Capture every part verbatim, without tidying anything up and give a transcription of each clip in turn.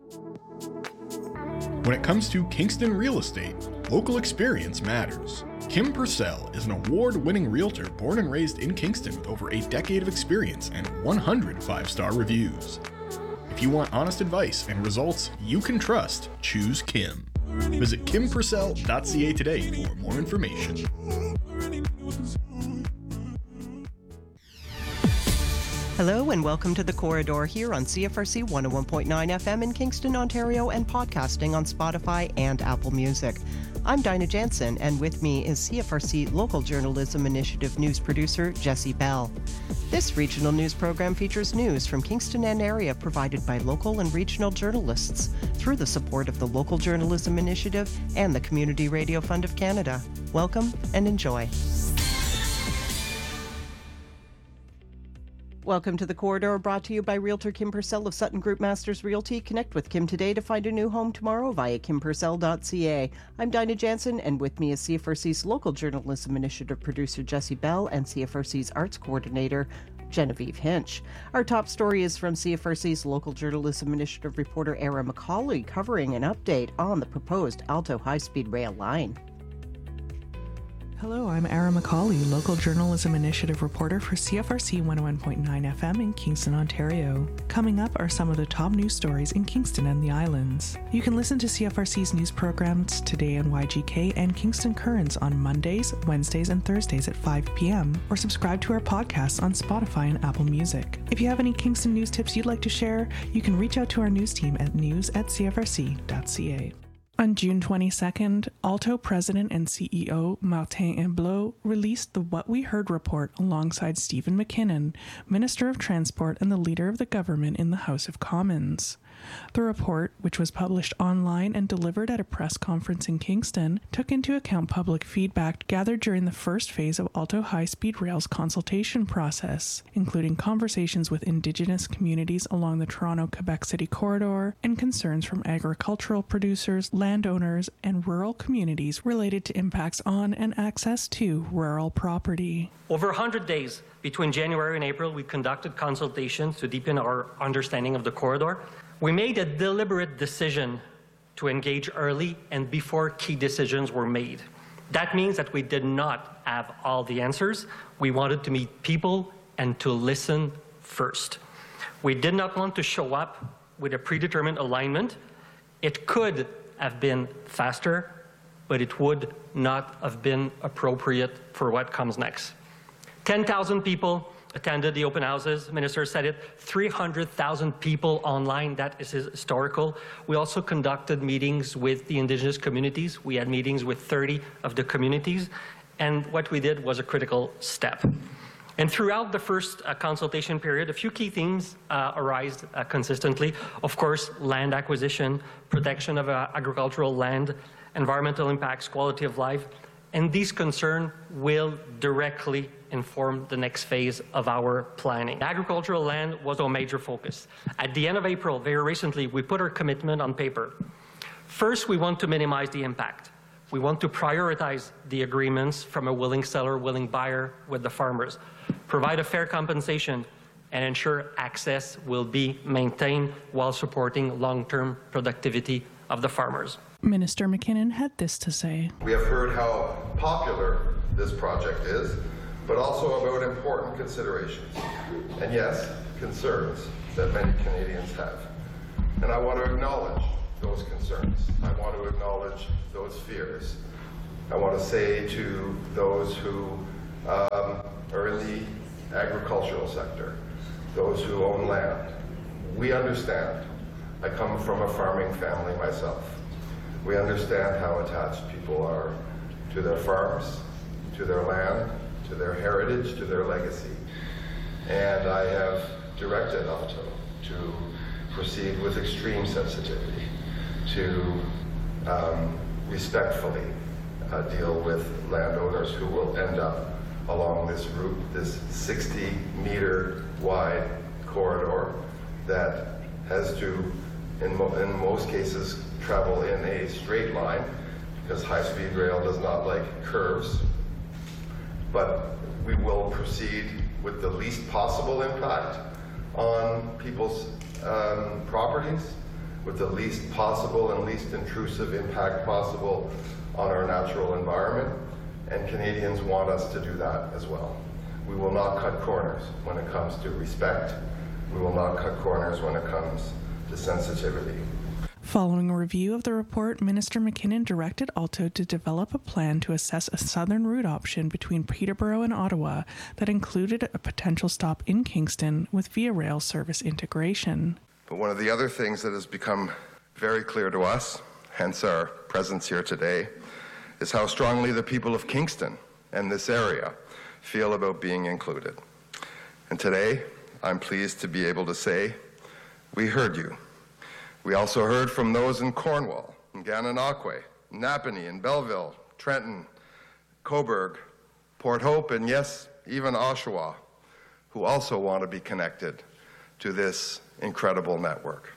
When it comes to Kingston real estate, local experience matters. Kim Purcell is an award-winning realtor born and raised in Kingston with over a decade of experience and one hundred five-star reviews. If you want honest advice and results you can trust, choose Kim. Visit kim purcell dot c a today for more information. Hello and welcome to The Corridor here on C F R C one oh one point nine F M in Kingston, Ontario, and podcasting on Spotify and Apple Music. I'm Dinah Jansen, and with me is C F R C Local Journalism Initiative news producer Jessie Bell. This regional news program features news from Kingston and area provided by local and regional journalists through the support of the Local Journalism Initiative and the Community Radio Fund of Canada. Welcome and enjoy. Welcome to The Corridor, brought to you by Realtor Kim Purcell of Sutton Group Masters Realty. Connect with Kim today to find a new home tomorrow via kim purcell dot c a. I'm Dinah Jansen, and with me is C F R C's Local Journalism Initiative producer Jessie Bell and C F R C's Arts Coordinator Genevieve Hinch. Our top story is from C F R C's Local Journalism Initiative reporter Era McCauley, covering an update on the proposed Alto high-speed rail line. Hello, I'm Era McCauley, Local Journalism Initiative reporter for C F R C one oh one point nine F M in Kingston, Ontario. Coming up are some of the top news stories in Kingston and the Islands. You can listen to C F R C's news programs Today on Y G K and Kingston Currents on Mondays, Wednesdays, and Thursdays at five p.m. or subscribe to our podcasts on Spotify and Apple Music. If you have any Kingston news tips you'd like to share, you can reach out to our news team at news at c f r c dot c a. On June twenty-second, Alto President and C E O Martin Imblot released the What We Heard report alongside Stephen McKinnon, Minister of Transport and the Leader of the Government in the House of Commons. The report, which was published online and delivered at a press conference in Kingston, took into account public feedback gathered during the first phase of Alto High-Speed Rail's consultation process, including conversations with Indigenous communities along the Toronto-Quebec City corridor and concerns from agricultural producers, landowners, and rural communities related to impacts on and access to rural property. Over one hundred days between January and April, we conducted consultations to deepen our understanding of the corridor. We made a deliberate decision to engage early and before key decisions were made. That means that we did not have all the answers. We wanted to meet people and to listen first. We did not want to show up with a predetermined alignment. It could have been faster, but it would not have been appropriate for what comes next. ten thousand people attended the open houses. The minister said it, three hundred thousand people online. That is historical. We also conducted meetings with the Indigenous communities. We had meetings with thirty of the communities, and what we did was a critical step. And throughout the first uh, consultation period, a few key themes uh, arise uh, consistently. Of course, land acquisition, protection of uh, agricultural land, environmental impacts, quality of life, and these concerns will directly inform the next phase of our planning. Agricultural land was our major focus. At the end of April, very recently, we put our commitment on paper. First, we want to minimize the impact. We want to prioritize the agreements from a willing seller, willing buyer with the farmers, provide a fair compensation, and ensure access will be maintained while supporting long-term productivity of the farmers. Minister McKinnon had this to say. We have heard how popular this project is, but also about important considerations, and yes, concerns that many Canadians have. And I want to acknowledge those concerns. I want to acknowledge those fears. I want to say to those who um, are in the agricultural sector, those who own land, we understand. I come from a farming family myself. We understand how attached people are to their farms, to their land, to their heritage, to their legacy. And I have directed Alto to proceed with extreme sensitivity, to um, respectfully uh, deal with landowners who will end up along this route, this sixty meter wide corridor that has to, in, mo in most cases, travel in a straight line, because high-speed rail does not like curves. But we will proceed with the least possible impact on people's um, properties, with the least possible and least intrusive impact possible on our natural environment, and Canadians want us to do that as well. We will not cut corners when it comes to respect. We will not cut corners when it comes to sensitivity. Following a review of the report, Minister McKinnon directed Alto to develop a plan to assess a southern route option between Peterborough and Ottawa that included a potential stop in Kingston with Via Rail service integration. But one of the other things that has become very clear to us, hence our presence here today, is how strongly the people of Kingston and this area feel about being included. And today, I'm pleased to be able to say, we heard you. We also heard from those in Cornwall, in Gananoque, Napanee, in Belleville, Trenton, Cobourg, Port Hope, and yes, even Oshawa, who also want to be connected to this incredible network.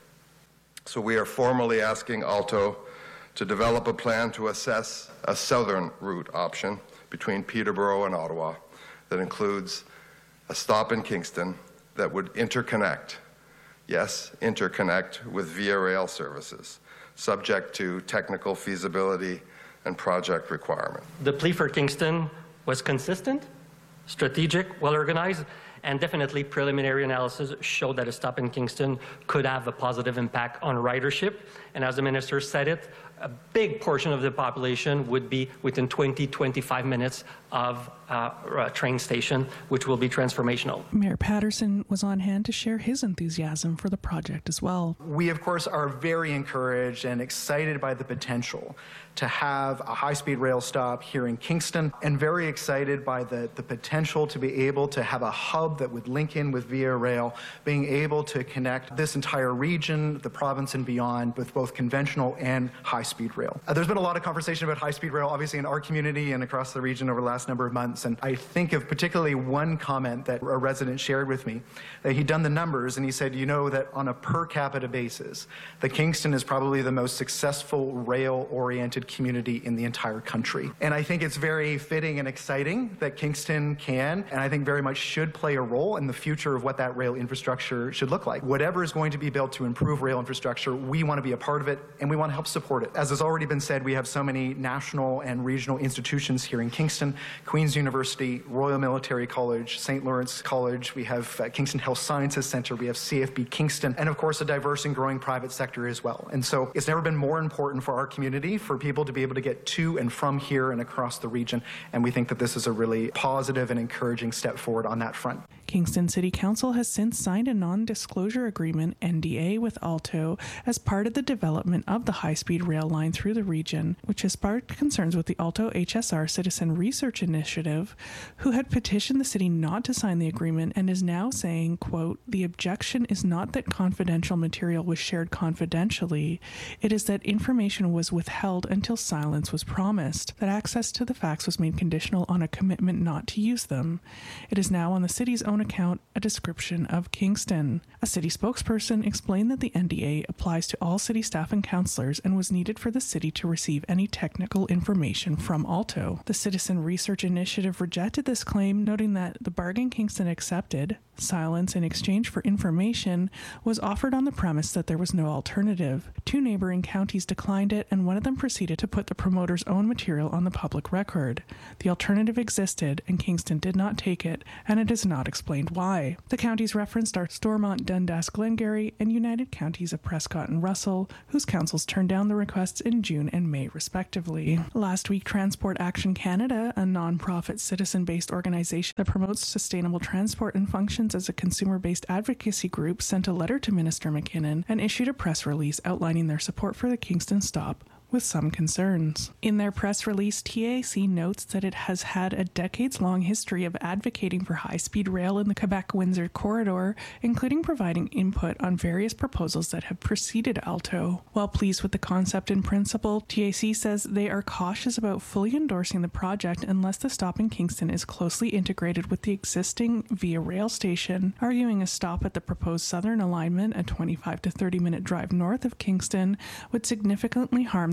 So we are formally asking Alto to develop a plan to assess a southern route option between Peterborough and Ottawa that includes a stop in Kingston that would interconnect, yes, interconnect with Via Rail services, subject to technical feasibility and project requirement. The plea for Kingston was consistent, strategic, well-organized, and definitely preliminary analysis showed that a stop in Kingston could have a positive impact on ridership. And as the minister said it, a big portion of the population would be within twenty, twenty-five minutes of uh, a train station, which will be transformational. Mayor Patterson was on hand to share his enthusiasm for the project as well. We, of course, are very encouraged and excited by the potential to have a high-speed rail stop here in Kingston, and very excited by the, the potential to be able to have a hub that would link in with Via Rail, being able to connect this entire region, the province and beyond, with both conventional and high-speed rail. Uh, there's been a lot of conversation about high-speed rail, obviously in our community and across the region over the last number of months, and I think of particularly one comment that a resident shared with me, that he'd done the numbers and he said, you know, that on a per capita basis, that Kingston is probably the most successful rail-oriented community in the entire country. And I think it's very fitting and exciting that Kingston can, and I think very much should, play a role in the future of what that rail infrastructure should look like. Whatever is going to be built to improve rail infrastructure, we want to be a part of it, and we want to help support it. As has already been said, we have so many national and regional institutions here in Kingston: Queen's University, Royal Military College, Saint Lawrence College, we have uh, Kingston Health Sciences Centre, we have C F B Kingston, and of course a diverse and growing private sector as well. And so it's never been more important for our community for people to be able to get to and from here and across the region, and we think that this is a really positive and encouraging step forward on that front. Kingston City Council has since signed a non-disclosure agreement, N D A, with Alto as part of the development of the high-speed rail line through the region, which has sparked concerns with the Alto H S R Citizen Research Initiative, who had petitioned the city not to sign the agreement and is now saying, quote, "The objection is not that confidential material was shared confidentially, it is that information was withheld until silence was promised, that access to the facts was made conditional on a commitment not to use them. It is now on the city's own account a description of Kingston." A city spokesperson explained that the N D A applies to all city staff and councillors and was needed for the city to receive any technical information from Alto. The Citizen Research Initiative rejected this claim, noting that the bargain Kingston accepted, silence in exchange for information, was offered on the premise that there was no alternative. Two neighboring counties declined it, and one of them proceeded to put the promoter's own material on the public record. The alternative existed, and Kingston did not take it, and it is not explained why. The counties referenced are Stormont, Dundas, Glengarry, and United Counties of Prescott and Russell, whose councils turned down the requests in June and May, respectively. Last week, Transport Action Canada, a non-profit citizen-based organization that promotes sustainable transport and functions as a consumer-based advocacy group, sent a letter to Minister McKinnon and issued a press release outlining their support for the Kingston stop, with some concerns. In their press release, T A C notes that it has had a decades-long history of advocating for high-speed rail in the Quebec-Windsor corridor, including providing input on various proposals that have preceded Alto. While pleased with the concept in principle, T A C says they are cautious about fully endorsing the project unless the stop in Kingston is closely integrated with the existing Via Rail station, arguing a stop at the proposed southern alignment, a twenty-five to thirty minute drive north of Kingston, would significantly harm the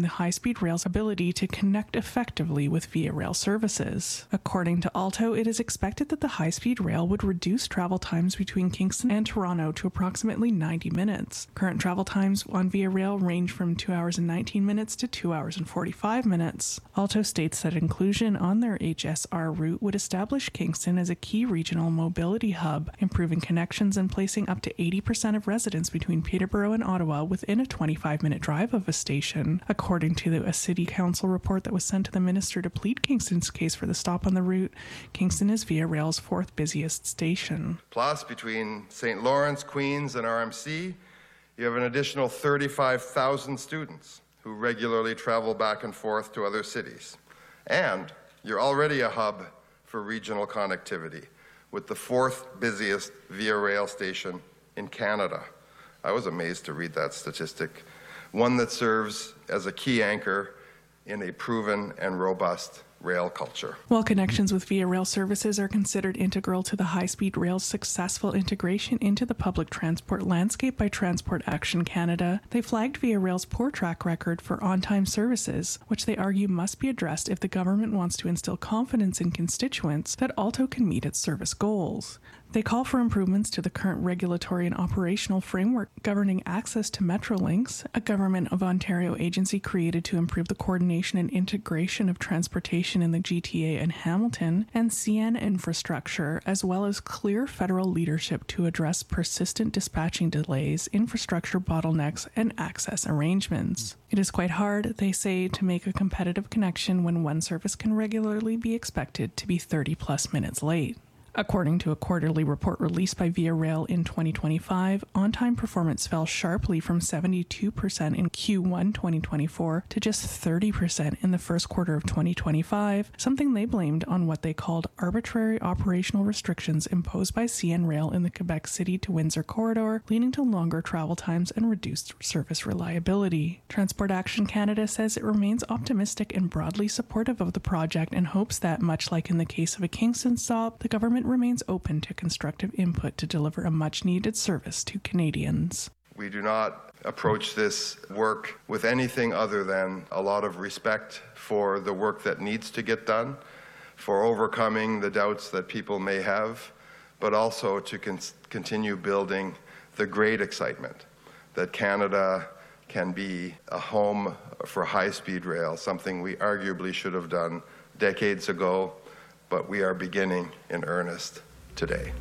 high-speed rail's ability to connect effectively with Via Rail services. According to Alto, it is expected that the high-speed rail would reduce travel times between Kingston and Toronto to approximately ninety minutes. Current travel times on Via Rail range from two hours and nineteen minutes to two hours and forty-five minutes. Alto states that inclusion on their H S R route would establish Kingston as a key regional mobility hub, improving connections and placing up to eighty percent of residents between Peterborough and Ottawa within a twenty-five minute drive of a station. According to the, a City Council report that was sent to the Minister to plead Kingston's case for the stop on the route, Kingston is Via Rail's fourth busiest station. Plus, between Saint Lawrence, Queens, and R M C, you have an additional thirty-five thousand students who regularly travel back and forth to other cities. And you're already a hub for regional connectivity, with the fourth busiest Via Rail station in Canada. I was amazed to read that statistic. One that serves as a key anchor in a proven and robust rail culture. While connections with Via Rail services are considered integral to the high-speed rail's successful integration into the public transport landscape by Transport Action Canada, they flagged Via Rail's poor track record for on-time services, which they argue must be addressed if the government wants to instill confidence in constituents that Alto can meet its service goals. They call for improvements to the current regulatory and operational framework governing access to Metrolinx, a Government of Ontario agency created to improve the coordination and integration of transportation in the G T A and Hamilton, and C N infrastructure, as well as clear federal leadership to address persistent dispatching delays, infrastructure bottlenecks, and access arrangements. It is quite hard, they say, to make a competitive connection when one service can regularly be expected to be thirty plus minutes late. According to a quarterly report released by Via Rail in twenty twenty-five, on-time performance fell sharply from seventy-two percent in Q one twenty twenty-four to just thirty percent in the first quarter of twenty twenty-five, something they blamed on what they called arbitrary operational restrictions imposed by C N Rail in the Quebec City to Windsor corridor, leading to longer travel times and reduced service reliability. Transport Action Canada says it remains optimistic and broadly supportive of the project and hopes that, much like in the case of a Kingston stop, the government remains open to constructive input to deliver a much-needed service to Canadians. We do not approach this work with anything other than a lot of respect for the work that needs to get done, for overcoming the doubts that people may have, but also to con- continue building the great excitement that Canada can be a home for high-speed rail, something we arguably should have done decades ago, but we are beginning in earnest today.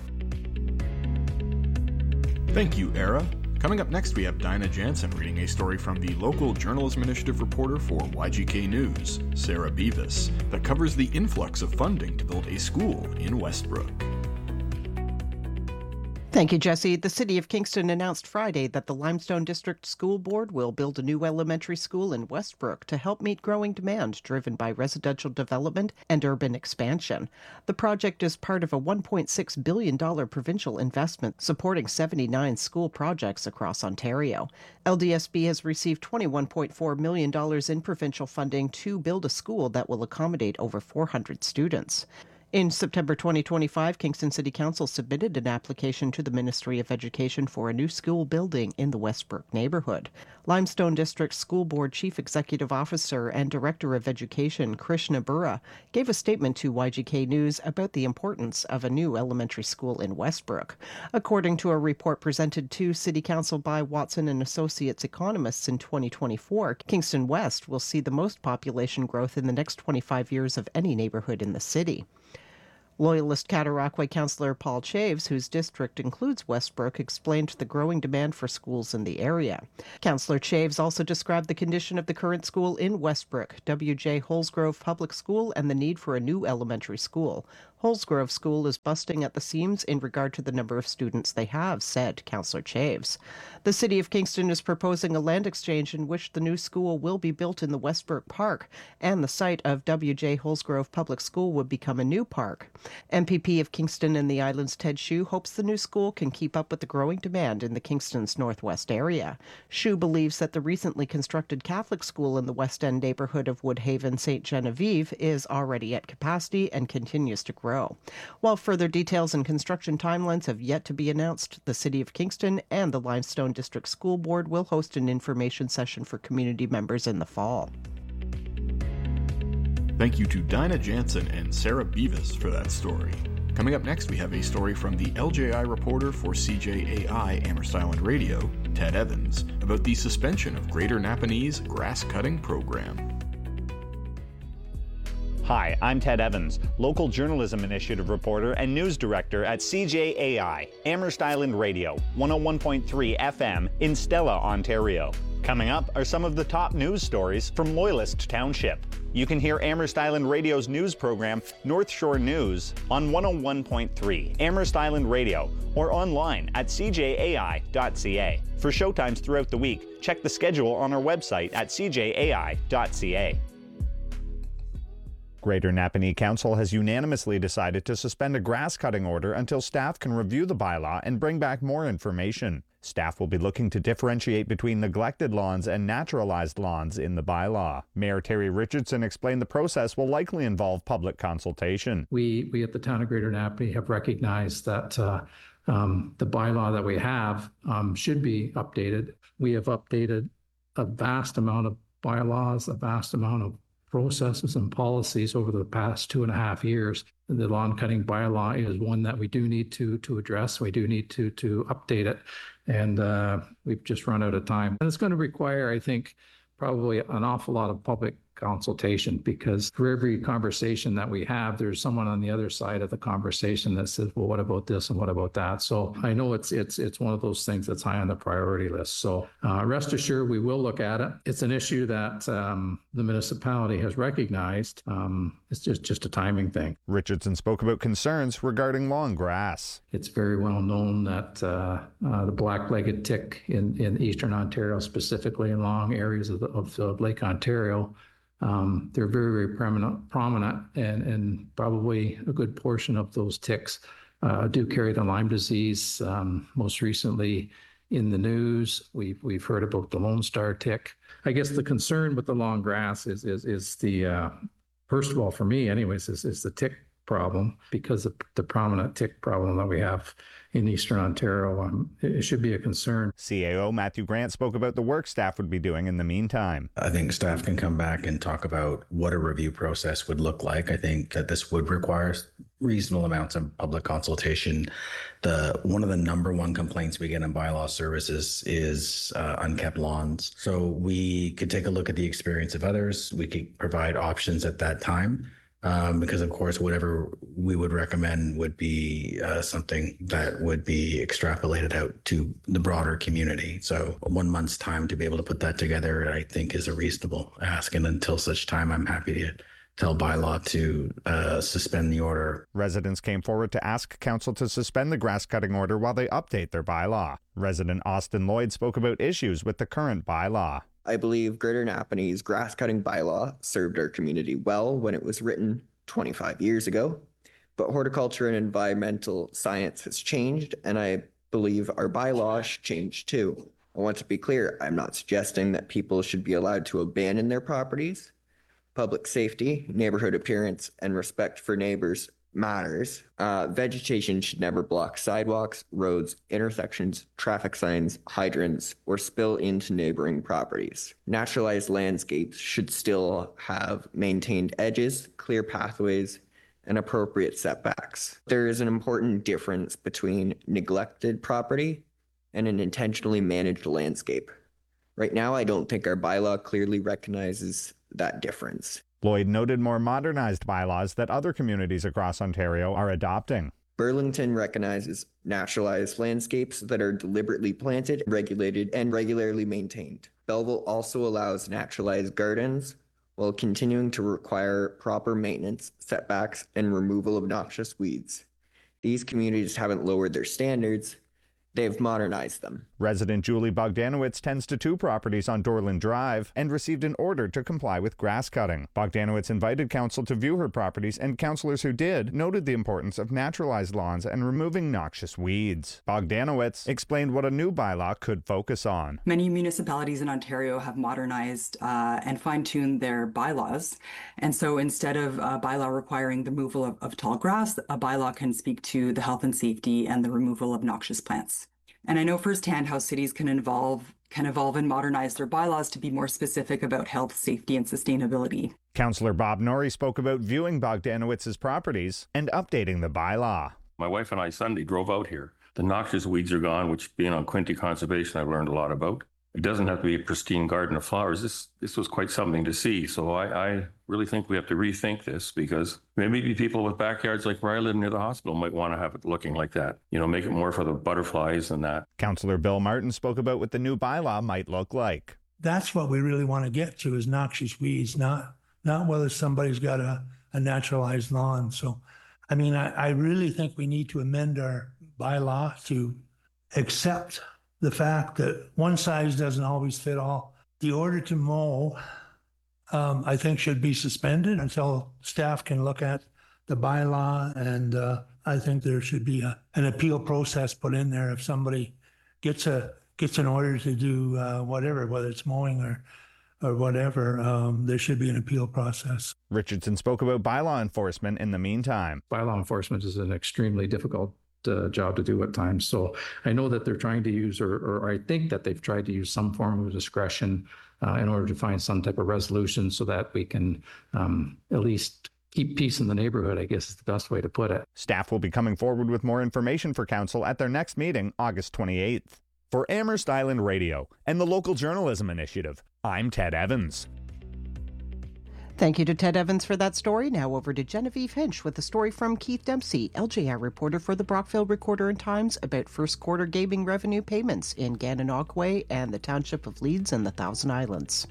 Thank you, Era. Coming up next, we have Dinah Jansen reading a story from the local Journalism Initiative reporter for Y G K News, Sarah Beavis, that covers the influx of funding to build a school in Westbrook. Thank you, Jesse. The City of Kingston announced Friday that the Limestone District School Board will build a new elementary school in Westbrook to help meet growing demand driven by residential development and urban expansion. The project is part of a one point six billion dollars provincial investment supporting seventy-nine school projects across Ontario. L D S B has received twenty-one point four million dollars in provincial funding to build a school that will accommodate over four hundred students. In September twenty twenty-five, Kingston City Council submitted an application to the Ministry of Education for a new school building in the Westbrook neighborhood. Limestone District School Board Chief Executive Officer and Director of Education Krishna Burra gave a statement to Y G K News about the importance of a new elementary school in Westbrook. According to a report presented to City Council by Watson and Associates economists in twenty twenty-four, Kingston West will see the most population growth in the next twenty-five years of any neighborhood in the city. Loyalist Cataraqui Councillor Paul Chaves, whose district includes Westbrook, explained the growing demand for schools in the area. Councillor Chaves also described the condition of the current school in Westbrook, W J Holsgrove Public School, and the need for a new elementary school. Holsgrove School is busting at the seams in regard to the number of students they have, said Councillor Chaves. The City of Kingston is proposing a land exchange in which the new school will be built in the Westbrook Park, and the site of W J Holsgrove Public School would become a new park. M P P of Kingston and the Islands Ted Hsu hopes the new school can keep up with the growing demand in the Kingston's northwest area. Hsu believes that the recently constructed Catholic school in the West End neighborhood of Woodhaven Saint Genevieve is already at capacity and continues to grow. While further details and construction timelines have yet to be announced, the City of Kingston and the Limestone District School Board will host an information session for community members in the fall. Thank you to Dinah Jansen and Sarah Beavis for that story. Coming up next, we have a story from the L J I reporter for C J A I Amherst Island Radio, Ted Evans, about the suspension of Greater Napanese grass-cutting program. Hi, I'm Ted Evans, local journalism initiative reporter and news director at C J A I Amherst Island Radio, one oh one point three F M in Stella, Ontario. Coming up are some of the top news stories from Loyalist Township. You can hear Amherst Island Radio's news program, North Shore News, on one oh one point three Amherst Island Radio or online at c j a i dot c a. For showtimes throughout the week, check the schedule on our website at c j a i dot c a. Greater Napanee Council has unanimously decided to suspend a grass-cutting order until staff can review the bylaw and bring back more information. Staff will be looking to differentiate between neglected lawns and naturalized lawns in the bylaw. Mayor Terry Richardson explained the process will likely involve public consultation. We, we at the town of Greater Napanee have recognized that uh, um, the bylaw that we have um, should be updated. We have updated a vast amount of bylaws, a vast amount of processes and policies over the past two and a half years. The lawn cutting bylaw is one that we do need to to address. We do need to to update it, and uh, we've just run out of time. And it's going to require, I think, probably an awful lot of public consultation, because for every conversation that we have, there's someone on the other side of the conversation that says, well, what about this and what about that? So I know it's it's it's one of those things that's high on the priority list. So uh, rest assured, we will look at it. It's an issue that um, the municipality has recognized. Um, it's just, just a timing thing. Richardson spoke about concerns regarding long grass. It's very well known that uh, uh, the black-legged tick in, in Eastern Ontario, specifically in long areas of, the, of, of Lake Ontario, Um, they're very, very prominent, prominent and, and probably a good portion of those ticks uh, do carry the Lyme disease. Um, most recently in the news, we've, we've heard about the Lone Star tick. I guess the concern with the long grass is, is, is the, uh, first of all, for me anyways, is, is the tick problem, because of the prominent tick problem that we have in Eastern Ontario. Um, it should be a concern. C A O Matthew Grant spoke about the work staff would be doing in the meantime. I think staff can come back and talk about what a review process would look like. I think that this would require reasonable amounts of public consultation. The one of the number one complaints we get in bylaw services is uh, unkept lawns. So we could take a look at the experience of others. We could provide options at that time. Um, because of course, whatever we would recommend would be uh, something that would be extrapolated out to the broader community. So one month's time to be able to put that together, I think, is a reasonable ask. And until such time, I'm happy to tell bylaw to uh, suspend the order. Residents came forward to ask council to suspend the grass cutting order while they update their bylaw. Resident Austin Lloyd spoke about issues with the current bylaw. I believe Greater Napanee's grass-cutting bylaw served our community well when it was written twenty-five years ago, but horticulture and environmental science has changed, and I believe our bylaw should change too. I want to be clear, I'm not suggesting that people should be allowed to abandon their properties. Public safety, neighborhood appearance, and respect for neighbors matters. Uh, vegetation should never block sidewalks, roads, intersections, traffic signs, hydrants, or spill into neighboring properties. Naturalized landscapes should still have maintained edges, clear pathways, and appropriate setbacks. There is an important difference between neglected property and an intentionally managed landscape. Right now, I don't think our bylaw clearly recognizes that difference. Lloyd noted more modernized bylaws that other communities across Ontario are adopting. Burlington recognizes naturalized landscapes that are deliberately planted, regulated, and regularly maintained. Belleville also allows naturalized gardens while continuing to require proper maintenance, setbacks, and removal of noxious weeds. These communities haven't lowered their standards, they've modernized them. Resident Julie Bogdanowicz tends to two properties on Dorland Drive and received an order to comply with grass cutting. Bogdanowicz invited council to view her properties, and councillors who did noted the importance of naturalized lawns and removing noxious weeds. Bogdanowicz explained what a new bylaw could focus on. Many municipalities in Ontario have modernized uh, and fine-tuned their bylaws. And so instead of a bylaw requiring the removal of, of tall grass, a bylaw can speak to the health and safety and the removal of noxious plants. And I know firsthand how cities can evolve, can evolve and modernize their bylaws to be more specific about health, safety, and sustainability. Councillor Bob Norrie spoke about viewing Bogdanowicz's properties and updating the bylaw. My wife and I Sunday drove out here. The noxious weeds are gone, which being on Quinte Conservation, I've learned a lot about. It doesn't have to be a pristine garden of flowers. This this was quite something to see. So I, I really think we have to rethink this, because maybe people with backyards like where I live near the hospital might want to have it looking like that. You know, make it more for the butterflies and that. Councillor Bill Martin spoke about what the new bylaw might look like. That's what we really want to get to, is noxious weeds, not not whether somebody's got a, a naturalized lawn. So, I mean, I, I really think we need to amend our bylaw to accept the fact that one size doesn't always fit all. The order to mow, um, I think, should be suspended until staff can look at the bylaw. And uh, I think there should be a, an appeal process put in there. If somebody gets a gets an order to do uh, whatever, whether it's mowing or or whatever, um, there should be an appeal process. Richardson spoke about bylaw enforcement in the meantime. Bylaw enforcement is an extremely difficult Uh, job to do at times. So I know that they're trying to use, or, or I think that they've tried to use some form of discretion uh, in order to find some type of resolution so that we can um, at least keep peace in the neighborhood, I guess is the best way to put it. Staff will be coming forward with more information for council at their next meeting, August twenty-eighth. For Amherst Island Radio and the Local Journalism Initiative, I'm Ted Evans. Thank you to Ted Evans for that story. Now over to Genevieve Hinch with a story from Keith Dempsey, L J R reporter for the Brockville Recorder and Times, about first quarter gaming revenue payments in Gananoque and the Township of Leeds and the Thousand Islands.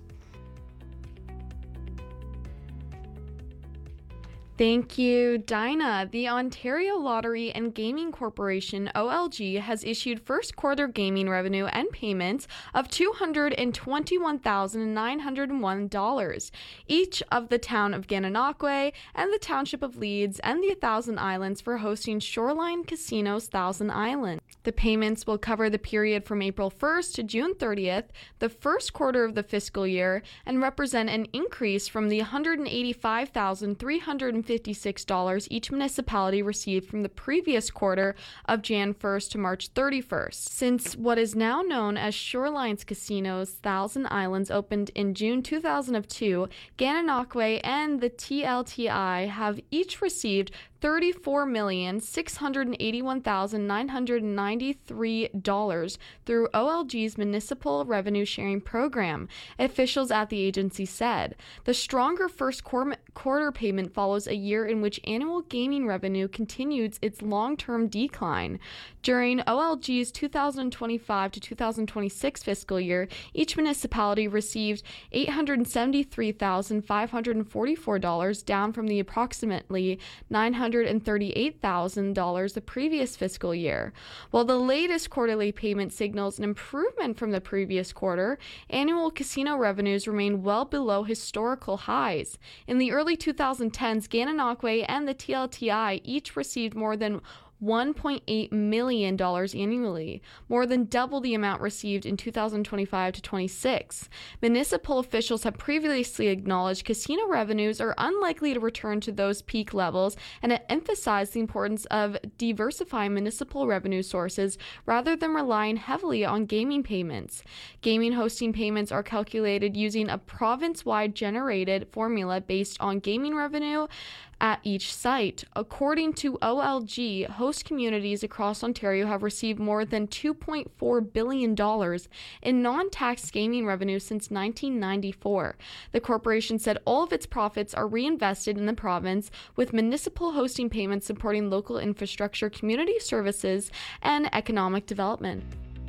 Thank you, Dinah. The Ontario Lottery and Gaming Corporation, O L G, has issued first quarter gaming revenue and payments of two hundred twenty-one thousand nine hundred one dollars. Each of the town of Gananoque and the Township of Leeds and the Thousand Islands for hosting Shoreline Casino's Thousand Island. The payments will cover the period from April first to June thirtieth, the first quarter of the fiscal year, and represent an increase from the one hundred eighty-five thousand three hundred fifty-six dollars each municipality received from the previous quarter of January first to March thirty-first. Since what is now known as Shoreline's Casino's Thousand Islands opened in June two thousand two, Gananoque and the T L T I have each received thirty-four million six hundred eighty-one thousand nine hundred ninety-three dollars through O L G's Municipal Revenue Sharing Program, officials at the agency said. The stronger first quarter payment follows a year in which annual gaming revenue continues its long-term decline. During O L G's two thousand twenty-five to two thousand twenty-six fiscal year, each municipality received eight hundred seventy-three thousand five hundred forty-four dollars, down from the approximately nine hundred thirty-eight thousand dollars the previous fiscal year. While the latest quarterly payment signals an improvement from the previous quarter, annual casino revenues remain well below historical highs. In the early twenty tens, Gananoque and the T L T I each received more than one point eight million dollars annually, more than double the amount received in two thousand twenty-five to twenty-six. Municipal officials have previously acknowledged casino revenues are unlikely to return to those peak levels, and it emphasized the importance of diversifying municipal revenue sources rather than relying heavily on gaming payments. Gaming hosting payments are calculated using a province-wide generated formula based on gaming revenue at each site. According to O L G, host communities across Ontario have received more than two point four billion dollars in non-tax gaming revenue since nineteen ninety-four. The corporation said all of its profits are reinvested in the province, with municipal hosting payments supporting local infrastructure, community services, and economic development.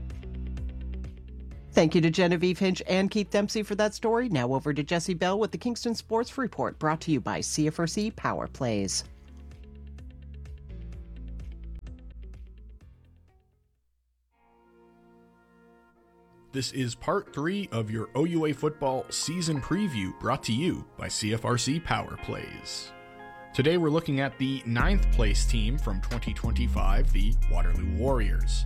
Thank you to Genevieve Hinch and Keith Dempsey for that story. Now over to Jesse Bell with the Kingston Sports Report, brought to you by C F R C Power Plays. This is part three of your O U A football season preview brought to you by C F R C Power Plays. Today we're looking at the ninth place team from twenty twenty-five, the Waterloo Warriors.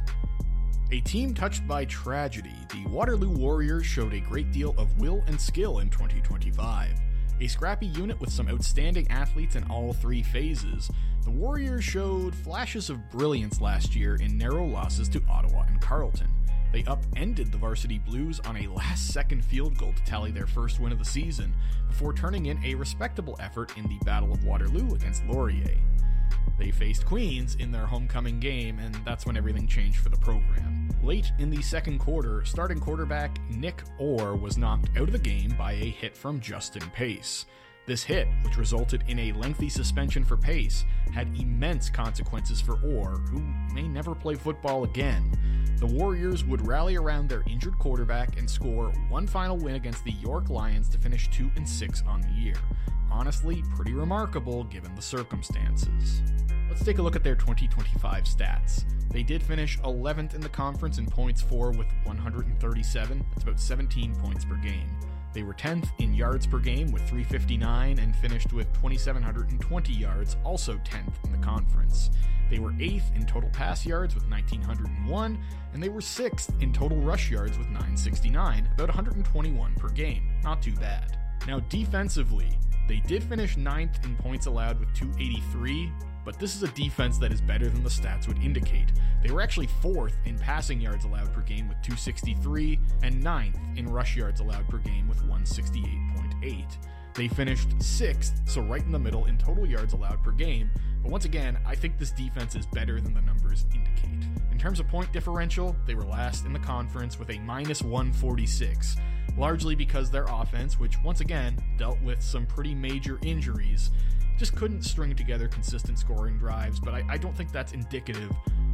A team touched by tragedy, the Waterloo Warriors showed a great deal of will and skill in twenty twenty-five. A scrappy unit with some outstanding athletes in all three phases, the Warriors showed flashes of brilliance last year in narrow losses to Ottawa and Carleton. They upended the Varsity Blues on a last-second field goal to tally their first win of the season, before turning in a respectable effort in the Battle of Waterloo against Laurier. They faced Queens in their homecoming game, and that's when everything changed for the program. Late in the second quarter, starting quarterback Nick Orr was knocked out of the game by a hit from Justin Pace. This hit, which resulted in a lengthy suspension for Pace, had immense consequences for Orr, who may never play football again. The Warriors would rally around their injured quarterback and score one final win against the York Lions to finish two and six on the year. Honestly, pretty remarkable given the circumstances. Let's take a look at their twenty twenty-five stats. They did finish eleventh in the conference in points for with one hundred thirty-seven. That's about seventeen points per game. They were tenth in yards per game with three fifty-nine and finished with two thousand seven hundred twenty yards, also tenth in the conference. They were eighth in total pass yards with one thousand nine hundred one, and they were sixth in total rush yards with nine sixty-nine, about one hundred twenty-one per game. Not too bad. Now defensively, they did finish ninth in points allowed with two eighty-three, but this is a defense that is better than the stats would indicate. They were actually fourth in passing yards allowed per game with two sixty-three, and ninth in rush yards allowed per game with one sixty-eight point eight. They finished sixth, so right in the middle in total yards allowed per game, but once again, I think this defense is better than the numbers indicate. In terms of point differential, they were last in the conference with a minus one forty-six, largely because their offense, which once again dealt with some pretty major injuries, just couldn't string together consistent scoring drives, but I, I don't think that's indicative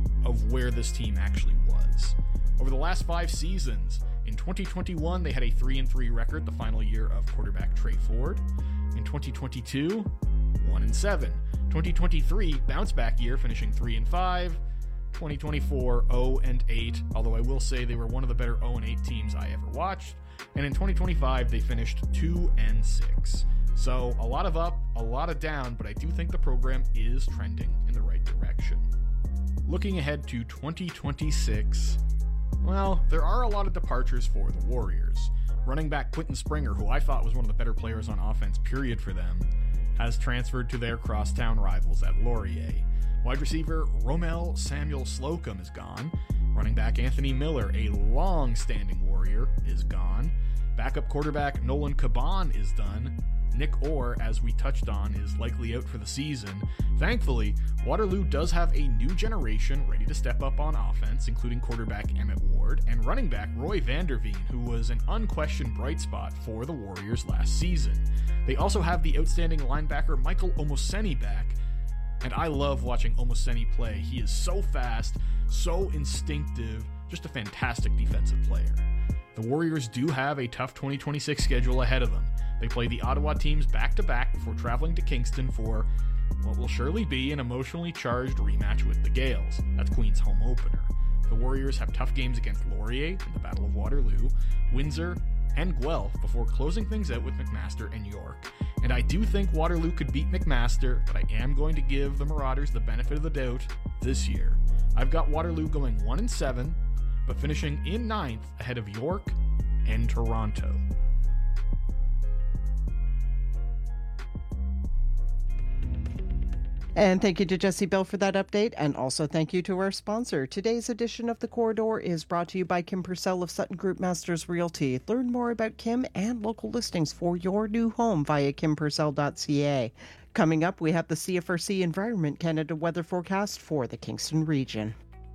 of where this team actually was. Over the last five seasons, in twenty twenty-one, they had a three and three record the final year of quarterback Trey Ford. In twenty twenty-two, one and seven. twenty twenty-three, bounce back year, finishing three and five. twenty twenty-four, oh and eight, although I will say they were one of the better oh and eight teams I ever watched. And in twenty twenty-five, they finished two and six. So a lot of up, a lot of down, but I do think the program is trending in the right direction. Looking ahead to twenty twenty-six, well, there are a lot of departures for the Warriors. Running back Quentin Springer, who I thought was one of the better players on offense, period, for them, has transferred to their crosstown rivals at Laurier. Wide receiver Romel Samuel Slocum is gone. Running back Anthony Miller, a long-standing Warrior, is gone. Backup quarterback Nolan Caban is done. Nick Orr, as we touched on, is likely out for the season. Thankfully, Waterloo does have a new generation ready to step up on offense, including quarterback Emmett Ward and running back Roy Vanderveen, who was an unquestioned bright spot for the Warriors last season. They also have the outstanding linebacker Michael Omoseni back, and I love watching Omoseni play. He is so fast, so instinctive, just a fantastic defensive player. The Warriors do have a tough twenty twenty-six schedule ahead of them. They play the Ottawa teams back-to-back before traveling to Kingston for what will surely be an emotionally charged rematch with the Gales. That's Queen's home opener. The Warriors have tough games against Laurier in the Battle of Waterloo, Windsor, and Guelph before closing things out with McMaster and York. And I do think Waterloo could beat McMaster, but I am going to give the Marauders the benefit of the doubt this year. I've got Waterloo going one and seven, but finishing in ninth ahead of York and Toronto. And thank you to Jesse Bell for that update, and also thank you to our sponsor. Today's edition of The Corridor is brought to you by Kim Purcell of Sutton Group Masters Realty. Learn more about Kim and local listings for your new home via kim purcell dot c a. Coming up, we have the C F R C Environment Canada weather forecast for the Kingston region.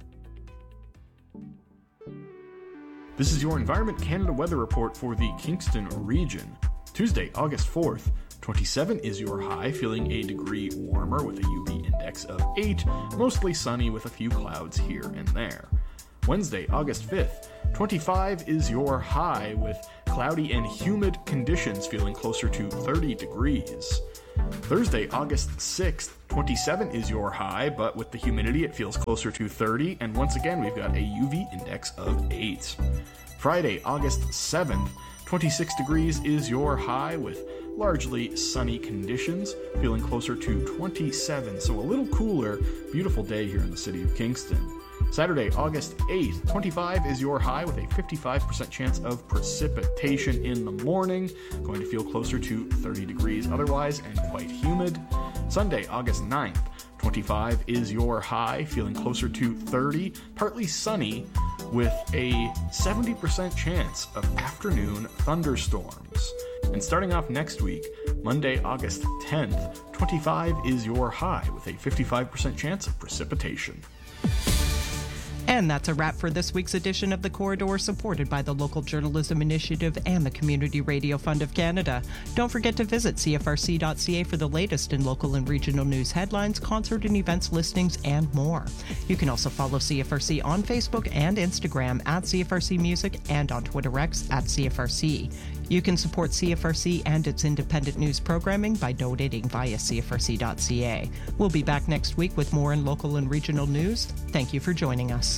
This is your Environment Canada weather report for the Kingston region. Tuesday, August fourth. twenty-seven is your high, feeling a degree warmer with a U V index of eight, mostly sunny with a few clouds here and there. Wednesday, August fifth, twenty-five is your high with cloudy and humid conditions, feeling closer to thirty degrees. Thursday, August sixth, twenty-seven is your high, but with the humidity it feels closer to thirty, and once again we've got a U V index of eight. Friday, August seventh, twenty-six degrees is your high with largely sunny conditions, feeling closer to twenty-seven, so a little cooler. Beautiful day here in the city of Kingston. Saturday, August eighth, twenty-five is your high with a fifty-five percent chance of precipitation in the morning. Going to feel closer to thirty degrees otherwise and quite humid. Sunday, August ninth, twenty-five is your high, feeling closer to thirty, partly sunny with a seventy percent chance of afternoon thunderstorms. And starting off next week, Monday, August tenth, twenty-five is your high with a fifty-five percent chance of precipitation. And that's a wrap for this week's edition of The Corridor, supported by the Local Journalism Initiative and the Community Radio Fund of Canada. Don't forget to visit c f r c dot c a for the latest in local and regional news headlines, concert and events listings, and more. You can also follow C F R C on Facebook and Instagram at C F R C Music and on Twitter X at C F R C. You can support C F R C and its independent news programming by donating via c f r c dot c a. We'll be back next week with more in local and regional news. Thank you for joining us.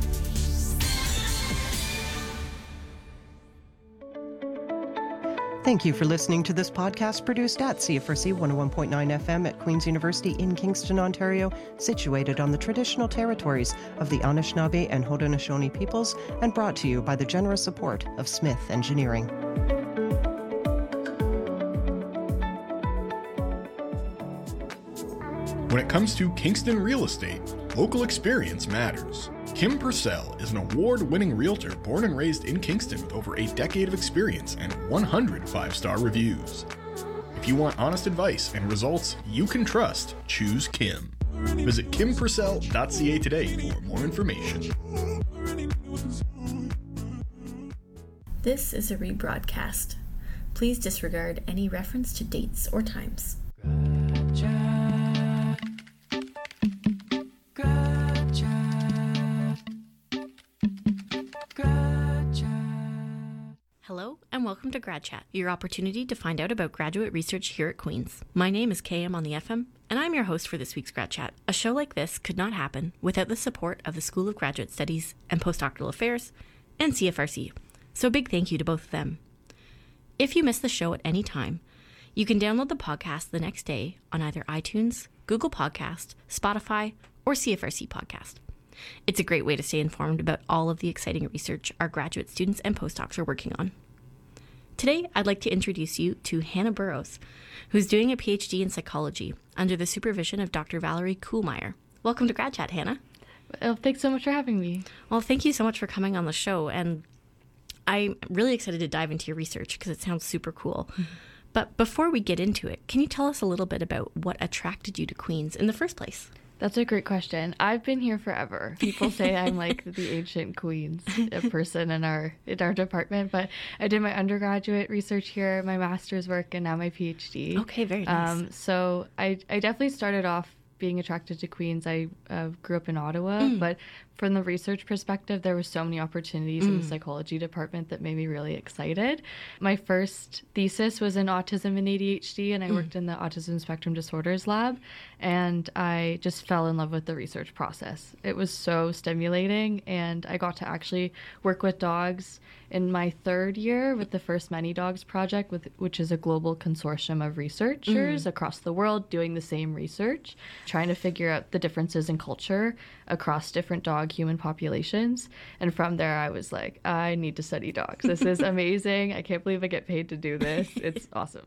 Thank you for listening to this podcast produced at C F R C one oh one point nine F M at Queen's University in Kingston, Ontario, situated on the traditional territories of the Anishinaabe and Haudenosaunee peoples, and brought to you by the generous support of Smith Engineering. When it comes to Kingston real estate, local experience matters. Kim Purcell is an award-winning realtor born and raised in Kingston with over a decade of experience and one hundred five-star reviews. If you want honest advice and results you can trust, choose Kim. Visit kim purcell dot c a today for more information. This is a rebroadcast. Please disregard any reference to dates or times. Hello and welcome to Grad Chat, your opportunity to find out about graduate research here at Queen's. My name is K M on the F M, and I'm your host for this week's Grad Chat. A show like this could not happen without the support of the School of Graduate Studies and Postdoctoral Affairs and C F R C, so a big thank you to both of them. If you miss the show at any time, you can download the podcast the next day on either iTunes, Google Podcast, Spotify, or C F R C Podcast. It's a great way to stay informed about all of the exciting research our graduate students and postdocs are working on. Today, I'd like to introduce you to Hannah Burrows, who's doing a PhD in psychology under the supervision of Doctor Valerie Kuhlmeier. Welcome to Grad Chat, Hannah. Well, thanks so much for having me. Well, thank you so much for coming on the show, and I'm really excited to dive into your research because it sounds super cool. Mm-hmm. But before we get into it, can you tell us a little bit about what attracted you to Queen's in the first place? That's a great question. I've been here forever. People say I'm like the ancient Queen's person in our in our department, but I did my undergraduate research here, my master's work, and now my PhD. Okay, very nice. Um, so I, I definitely started off being attracted to Queen's. I uh, grew up in Ottawa, mm. but from the research perspective, there were so many opportunities mm. in the psychology department that made me really excited. My first thesis was in autism and A D H D, and I mm. worked in the autism spectrum disorders lab, and I just fell in love with the research process. It was so stimulating, and I got to actually work with dogs in my third year with the First Many Dogs Project, with, which is a global consortium of researchers mm. across the world doing the same research, trying to figure out the differences in culture across different dog human populations. And from there, I was like, I need to study dogs. This is amazing. I can't believe I get paid to do this. It's awesome.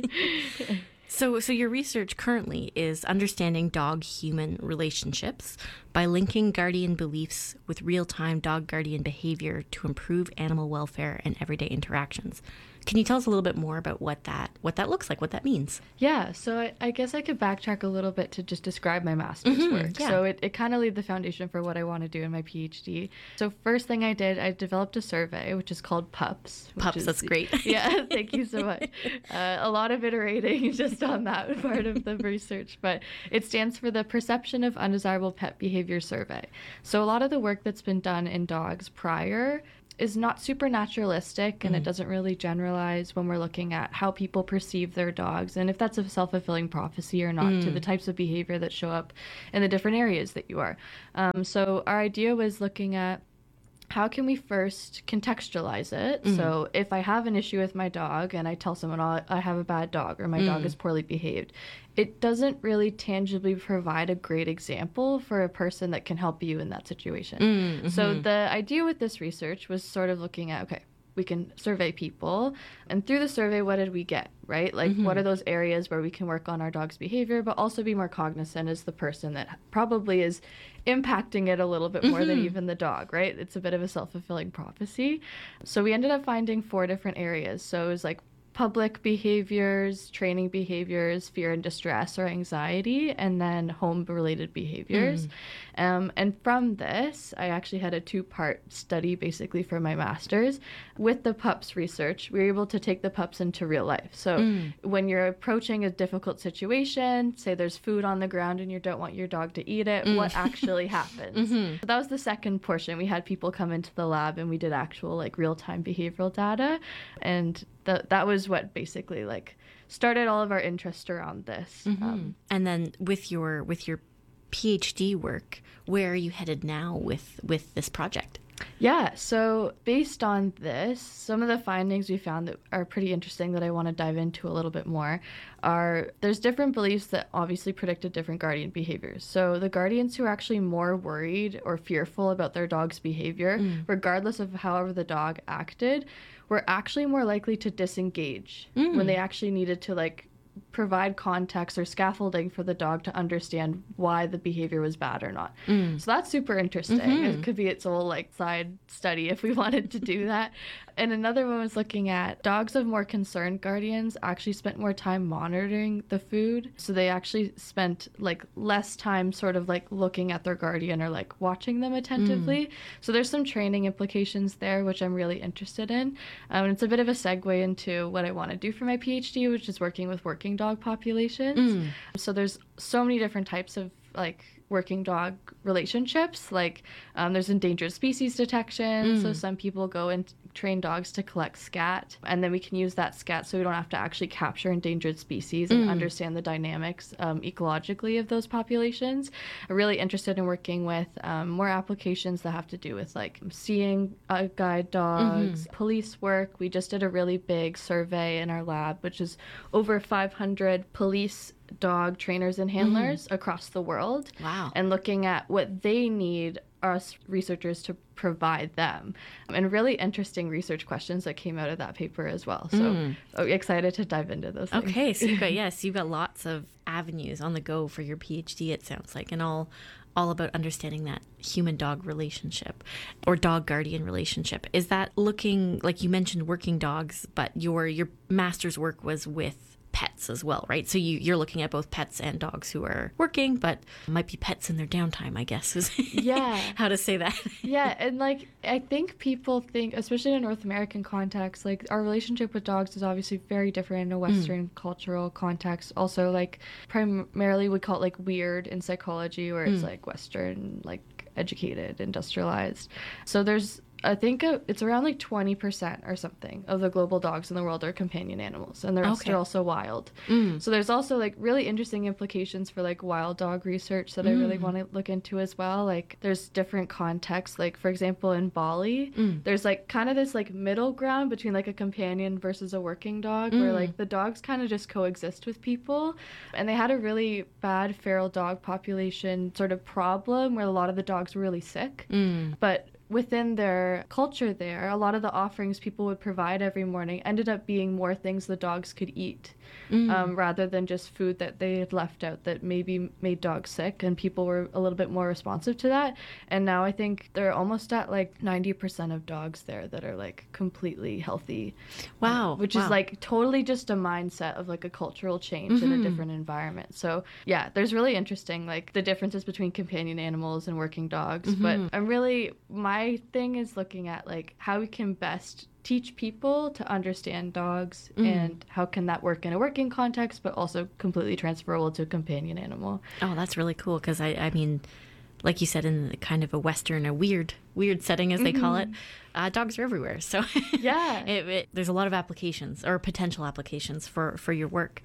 So, so your research currently is understanding dog-human relationships by linking guardian beliefs with real-time dog-guardian behavior to improve animal welfare and everyday interactions. Can you tell us a little bit more about what that what that looks like, what that means? Yeah, so I, I guess I could backtrack a little bit to just describe my master's mm-hmm, work. Yeah. So it, it kind of laid the foundation for what I want to do in my PhD. So first thing I did, I developed a survey, which is called PUPS. PUPS, is, that's great. Yeah, thank you so much. Uh, a lot of iterating just on that part of the research, but it stands for the Perception of Undesirable Pet Behavior Survey. So a lot of the work that's been done in dogs prior is not super naturalistic, and Mm. it doesn't really generalize when we're looking at how people perceive their dogs and if that's a self-fulfilling prophecy or not to Mm. the types of behavior that show up in the different areas that you are. Um, so our idea was looking at how can we first contextualize it? Mm. So if I have an issue with my dog and I tell someone, oh, I have a bad dog or my dog Mm. is poorly behaved, it doesn't really tangibly provide a great example for a person that can help you in that situation. Mm, So mhm. the idea with this research was sort of looking at, okay, we can survey people, and through the survey, what did we get, right? Like, Mhm. what are those areas where we can work on our dog's behavior, but also be more cognizant as the person that probably is impacting it a little bit more than Mhm. even the dog, right? It's a bit of a self-fulfilling prophecy. So we ended up finding four different areas. So it was like public behaviors, training behaviors, fear and distress or anxiety, and then home-related behaviors. Um, and from this, I actually had a two-part study basically for my master's. With the pups research, we were able to take the pups into real life. So Mm. when you're approaching a difficult situation, say there's food on the ground and you don't want your dog to eat it, Mm. what actually happens? Mhm. So that was the second portion. We had people come into the lab and we did actual like real-time behavioral data. And th- that was what basically like started all of our interest around this. Mhm. Um, and then with your with your PhD work, where are you headed now with with this project? Yeah, so based on this, some of the findings we found that are pretty interesting that I want to dive into a little bit more are there's different beliefs that obviously predicted different guardian behaviors. So the guardians who are actually more worried or fearful about their dog's behavior, Mm. regardless of however the dog acted, were actually more likely to disengage Mm. when they actually needed to like provide context or scaffolding for the dog to understand why the behavior was bad or not. Mm. So that's super interesting. Mhm. It could be its whole like side study if we wanted to do that. And another one was looking at dogs of more concerned guardians actually spent more time monitoring the food. So they actually spent like less time sort of like looking at their guardian or like watching them attentively. So there's some training implications there, which I'm really interested in. Um, and it's a bit of a segue into what I want to do for my PhD, which is working with working dog populations. Mm. So there's so many different types of like working dog relationships. Like um, there's endangered species detection. Mm. So some people go and train dogs to collect scat, and then we can use that scat so we don't have to actually capture endangered species and Mm. understand the dynamics um, ecologically of those populations. I'm really interested in working with um, more applications that have to do with like seeing uh, guide dogs, police work. We just did a really big survey in our lab, which is over five hundred police dog trainers and handlers across the world. Wow. And looking at what they need us researchers to provide them, and really interesting research questions that came out of that paper as well. So Mm. oh, excited to dive into those things. Okay, so you've got yes, you've got lots of avenues on the go for your PhD. It sounds like, and all all about understanding that human dog relationship or dog guardian relationship. Is that looking like you mentioned working dogs, but your your master's work was with pets as well, right? So you, you're looking at both pets and dogs who are working, but might be pets in their downtime, I guess, is Yeah. how to say that. Yeah, and like I think people think, especially in a North American context, like our relationship with dogs is obviously very different in a Western cultural context. Also, like primarily we call it like weird in psychology, where it's Mm. like Western, like educated, industrialized. So there's I think uh, it's around like twenty percent or something of the global dogs in the world are companion animals, and the rest Okay. are also wild. Mm. So there's also like really interesting implications for like wild dog research that I really Mm. want to look into as well. Like there's different contexts. Like for example, in Bali, Mm. there's like kind of this like middle ground between like a companion versus a working dog, where Mm. like the dogs kind of just coexist with people. And they had a really bad feral dog population sort of problem where a lot of the dogs were really sick. Mm. But within their culture there, a lot of the offerings people would provide every morning ended up being more things the dogs could eat, Mm. um, rather than just food that they had left out that maybe made dogs sick, and people were a little bit more responsive to that. And now I think they're almost at like ninety percent of dogs there that are like completely healthy. Wow, uh, which wow. is like totally just a mindset of like a cultural change in Mhm. a different environment. So yeah, there's really interesting like the differences between companion animals and working dogs. Mhm. But I'm really, my thing is looking at like how we can best teach people to understand dogs, Mm. and how can that work in a working context, but also completely transferable to a companion animal. Oh, that's really cool because I, I mean, like you said, in kind of a Western, a weird, weird setting, as they call it, uh, dogs are everywhere. So Yeah. it, it, there's a lot of applications or potential applications for, for your work.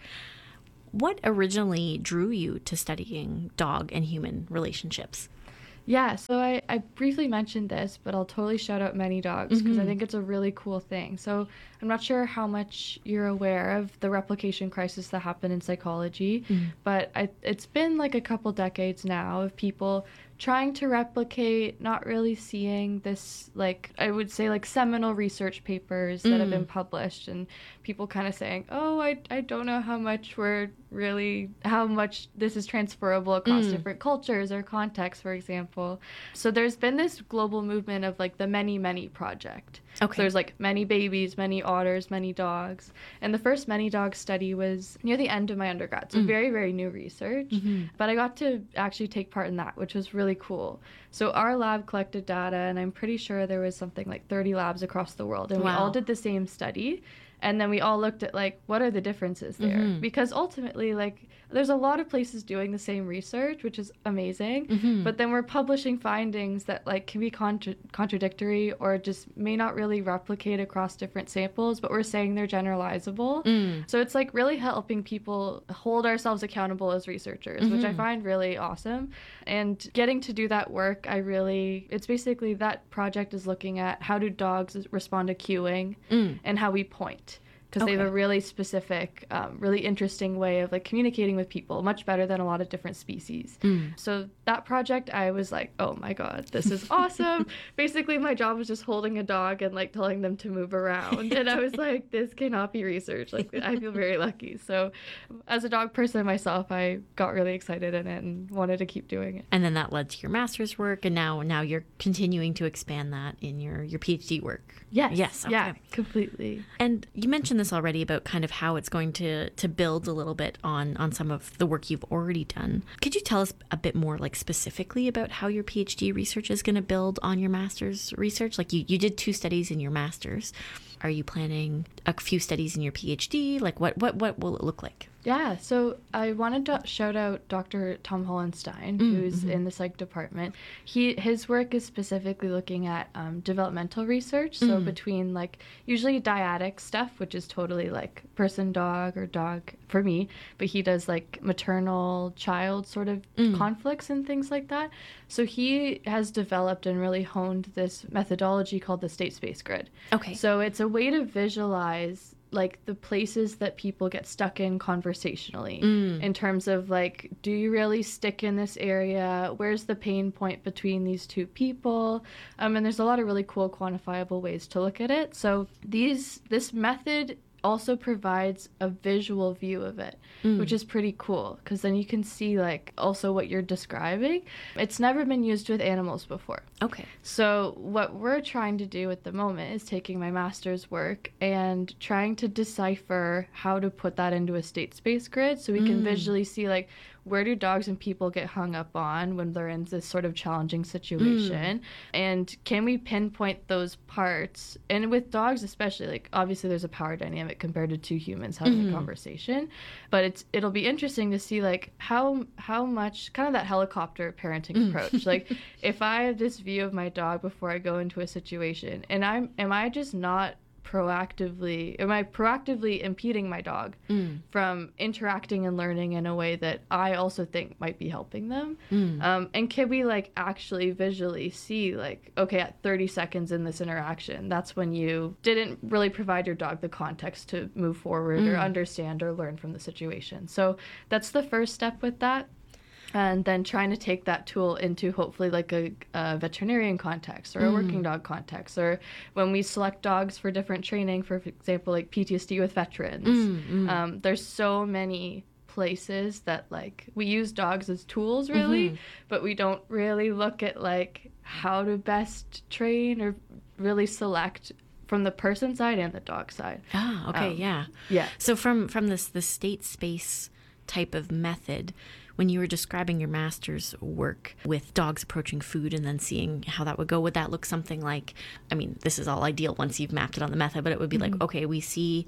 What originally drew you to studying dog and human relationships? Yeah, so I, I briefly mentioned this, but I'll totally shout out Many Dogs because I Mhm. think it's a really cool thing. So I'm not sure how much you're aware of the replication crisis that happened in psychology, Mhm. but I, it's been like a couple decades now of people trying to replicate, not really seeing this, like, I would say, like, seminal research papers that have Mm. been published, and people kind of saying, oh, I, I don't know how much we're really, how much this is transferable across Mm. different cultures or contexts, for example. So there's been this global movement of, like, the Many Many Project. Okay. So there's, like, many babies, many otters, many dogs. And the first Many Dogs study was near the end of my undergrad, so Mm. very, very new research. Mhm. But I got to actually take part in that, which was really cool. So our lab collected data, and I'm pretty sure there was something like thirty labs across the world, and we Wow. all did the same study. And then we all looked at, like, what are the differences there? Mhm. Because ultimately, like, there's a lot of places doing the same research, which is amazing. Mhm. But then we're publishing findings that, like, can be contra- contradictory or just may not really replicate across different samples, but we're saying they're generalizable. Mm. So it's, like, really helping people hold ourselves accountable as researchers, which I Mhm. find really awesome. And getting to do that work, I really, it's basically that project is looking at how do dogs respond to cueing Mm. and how we point. Because they have Okay. a really specific, um, really interesting way of, like, communicating with people, much better than a lot of different species. Mm. So that project, I was like, oh my god, this is awesome. Basically, my job was just holding a dog and, like, telling them to move around. And I was like, this cannot be research. Like, I feel very lucky. So as a dog person myself, I got really excited in it and wanted to keep doing it. And then that led to your master's work, and now now you're continuing to expand that in your, your PhD work. Yes. Yes. Okay. Yeah, completely. And you mentioned this already about kind of how it's going to to build a little bit on on some of the work you've already done. Could you tell us a bit more, like, specifically about how your PhD research is going to build on your master's research? Like, you, you did two studies in your master's. Are you planning a few studies in your PhD? Like, what what what will it look like? Yeah, so I wanted to shout out Doctor Tom Hollenstein, Mm, who's mhm. in the psych department. He his work is specifically looking at um, developmental research. So Mm. between, like, usually dyadic stuff, which is totally like person dog or dog for me, but he does, like, maternal child sort of Mm. conflicts and things like that. So he has developed and really honed this methodology called the state space grid. Okay. So it's a way to visualize, like, the places that people get stuck in conversationally Mm. in terms of, like, do you really stick in this area? Where's the pain point between these two people? Um, and there's a lot of really cool quantifiable ways to look at it. So these this method also provides a visual view of it, Mm. which is pretty cool because then you can see, like, also what you're describing. It's never been used with animals before. Okay. So what we're trying to do at the moment is taking my master's work and trying to decipher how to put that into a state space grid so we can Mm. visually see, like, where do dogs and people get hung up on when they're in this sort of challenging situation? And can we pinpoint those parts? And with dogs especially, like, obviously there's a power dynamic compared to two humans having Mhm. a conversation, but it's it'll be interesting to see, like, how how much kind of that helicopter parenting Mm. approach. Like, if I have this view of my dog before I go into a situation, and I'm am I just not proactively am I proactively impeding my dog Mm. from interacting and learning in a way that I also think might be helping them? Mm. Um, and can we, like, actually visually see, like, okay, at thirty seconds in this interaction, that's when you didn't really provide your dog the context to move forward or Mm. understand or learn from the situation. So that's the first step with that. And then trying to take that tool into hopefully, like, a, a veterinarian context or a Mm. working dog context, or when we select dogs for different training, for example, like P T S D with veterans. Mm, mm. Um, there's so many places that, like, we use dogs as tools really, Mhm. but we don't really look at, like, how to best train or really select from the person side and the dog side. Ah, okay, Um, yeah. Yeah. So from from this the state space type of method, when you were describing your master's work with dogs approaching food and then seeing how that would go, would that look something like, I mean, this is all ideal once you've mapped it on the method, but it would be Mhm. like, okay, we see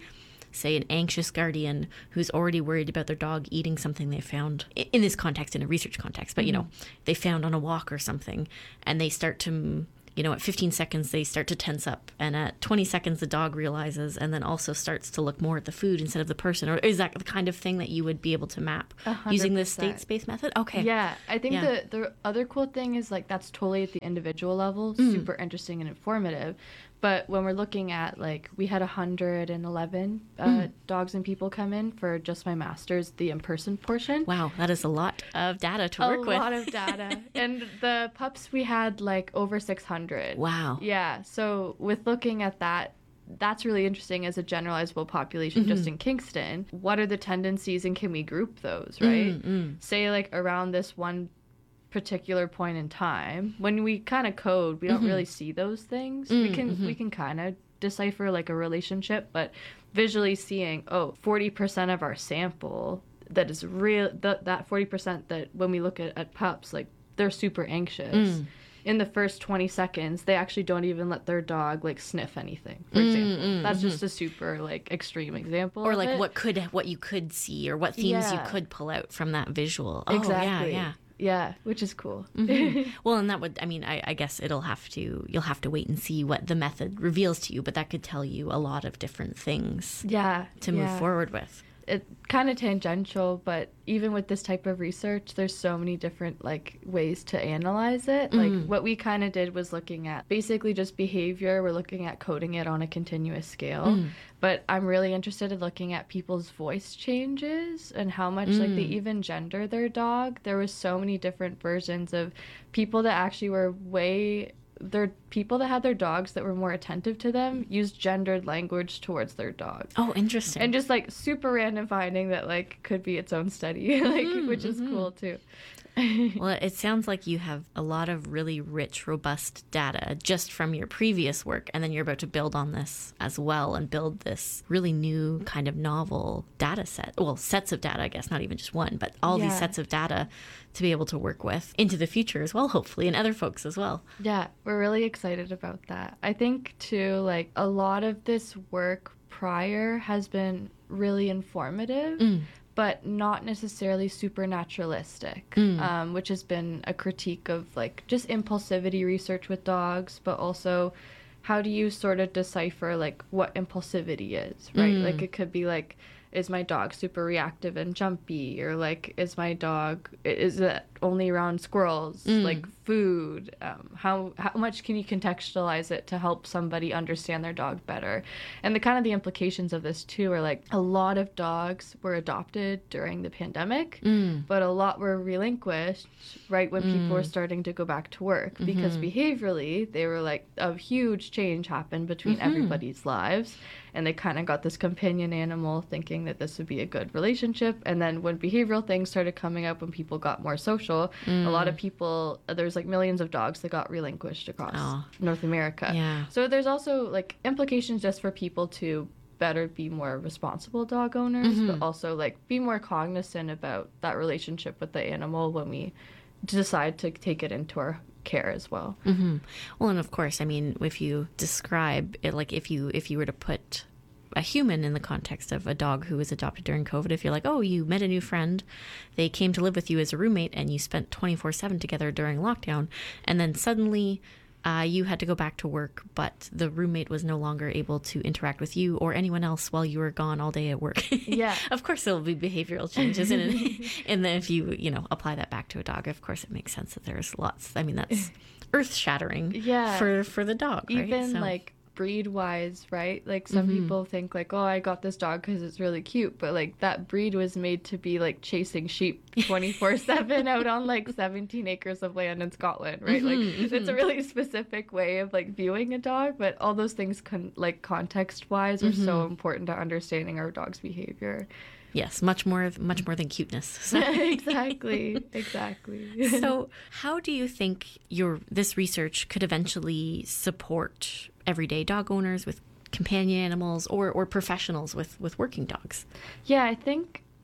say, an anxious guardian who's already worried about their dog eating something they found, in this context, in a research context, but, you know, they found on a walk or something, and they start to, you know, at fifteen seconds, they start to tense up. And at twenty seconds, the dog realizes and then also starts to look more at the food instead of the person. Or is that the kind of thing that you would be able to map using the state space method? Okay. Yeah. I think Yeah. the, the other cool thing is, like, that's totally at the individual level, Mm. super interesting and informative. But when we're looking at, like, we had one hundred eleven uh, Mm. dogs and people come in for just my master's, the in-person portion. Wow, that is a lot of data to work a with. lot of data. And the pups, we had, like, over six hundred. Wow. Yeah. So with looking at that, that's really interesting as a generalizable population just Mhm. in Kingston. What are the tendencies and can we group those, right? Mm, mm. Say, like, around this one particular point in time, when we kind of code, we don't Mhm. really see those things. we Mm, can mhm. we can kind of decipher, like, a relationship, but visually seeing, oh, forty percent of our sample that is real, th- that forty percent that when we look at, at pups, like, they're super anxious. Mm. In the first twenty seconds, they actually don't even let their dog, like, sniff anything, for Mm, example. mm, That's mhm. just a super, like, extreme example Or of like it. what could what you could see or what themes you Yeah. could pull out from that visual. Oh, Exactly. yeah, yeah. Yeah, which is cool. Mhm. Well, and that would, I mean, I, I guess it'll have to, you'll have to wait and see what the method reveals to you, but that could tell you a lot of different things Yeah. to move yeah. forward with. It kind of tangential, but even with this type of research, there's so many different, like, ways to analyze it. Like, Mm. what we kind of did was looking at basically just behavior. We're looking at coding it on a continuous scale. Mm. But I'm really interested in looking at people's voice changes and how much, like, they Mm. even gender their dog. There was so many different versions of people that actually were way... There people that had their dogs that were more attentive to them used gendered language towards their dog. Oh, interesting. And just, like, super random finding that, like, could be its own study, like, Mhm, which is mhm. cool too. Well, it sounds like you have a lot of really rich, robust data just from your previous work, and then you're about to build on this as well and build this really new kind of novel data set. Well, sets of data, I guess, not even just one, but all these Yeah. sets of data to be able to work with into the future as well, hopefully, and other folks as well. Yeah, we're really excited about that. I think too, like, a lot of this work prior has been really informative. Mm. But not necessarily super naturalistic, Mm. um, which has been a critique of, like, just impulsivity research with dogs, but also how do you sort of decipher, like, what impulsivity is, right? Mm. Like, it could be like, is my dog super reactive and jumpy, or, like, is my dog, is it only around squirrels, Mm. like food? Um, how how much can you contextualize it to help somebody understand their dog better? And the kind of the implications of this too are, like, a lot of dogs were adopted during the pandemic, Mm. but a lot were relinquished right when people were Mm. starting to go back to work, because Mhm. behaviorally they were, like, a huge change happened between Mhm. everybody's lives, and they kind of got this companion animal thinking that this would be a good relationship. And then when behavioral things started coming up, when people got more social, a lot of Mm. people, there's, like, millions of dogs that got relinquished across Oh. North America. Yeah. So there's also, like, implications just for people to better be more responsible dog owners, Mhm. but also, like, be more cognizant about that relationship with the animal when we decide to take it into our care as well. Hmm. Well, and of course, I mean, if you describe it, like if you if you were to put a human in the context of a dog who was adopted during COVID, if you're like, oh, you met a new friend, they came to live with you as a roommate, and you spent twenty-four seven together during lockdown, and then suddenly uh, you had to go back to work, but the roommate was no longer able to interact with you or anyone else while you were gone all day at work. Yeah. Of course, there will be behavioral changes in it. And then if you, you know, apply that back to a dog, of course, it makes sense that there's lots. I mean, that's earth shattering Yeah. for, for the dog, right? Even So- like breed wise, right? Like some Mhm. people think like, oh, I got this dog because it's really cute, but like that breed was made to be like chasing sheep twenty-four seven out on like seventeen acres of land in Scotland, right? Mhm, Like it's a mhm. really specific way of like viewing a dog, but all those things con- like context wise are so Mhm. important to understanding our dog's behavior. Yes, much more, much more than cuteness. So- exactly, exactly. So, how do you think your this research could eventually support everyday dog owners with companion animals, or or professionals with with working dogs? Yeah, I think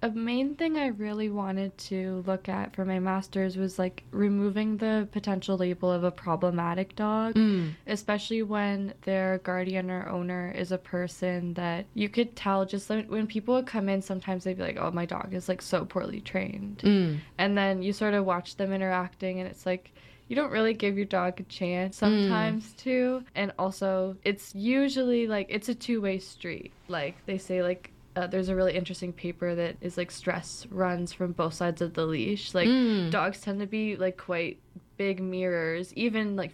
a main thing I really wanted to look at for my master's was like removing the potential label of a problematic dog, Mm. especially when their guardian or owner is a person that you could tell just like, when people would come in, sometimes they'd be like, oh, my dog is like so poorly trained. Mm. And then you sort of watch them interacting and it's like, you don't really give your dog a chance sometimes Mm. too. And also it's usually like, it's a two-way street. Like they say like, Uh, there's a really interesting paper that is like stress runs from both sides of the leash. Like Mm. dogs tend to be like quite big mirrors, even like